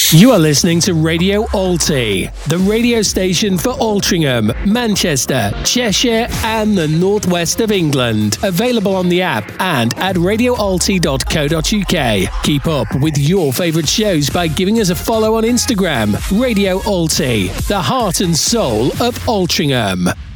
You are listening to Radio Alti, the radio station for Altrincham, Manchester, Cheshire and the northwest of England. Available on the app and at radioalti.co.uk. Keep up with your favourite shows by giving us a follow on Instagram. Radio Alti, the heart and soul of Altrincham.